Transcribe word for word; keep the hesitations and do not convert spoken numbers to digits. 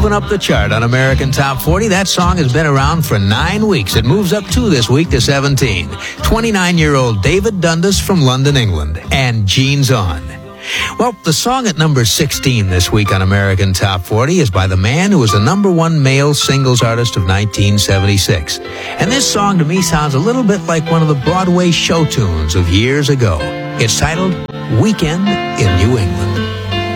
open up the chart on American Top forty. That song has been around for nine weeks. It moves up two this week to seventeen. twenty-nine-year-old David Dundas from London, England, and Jeans On. Well, the song at number sixteen this week on American Top forty is by the man who was the number one male singles artist of nineteen seventy-six. And this song to me sounds a little bit like one of the Broadway show tunes of years ago. It's titled Weekend in New England.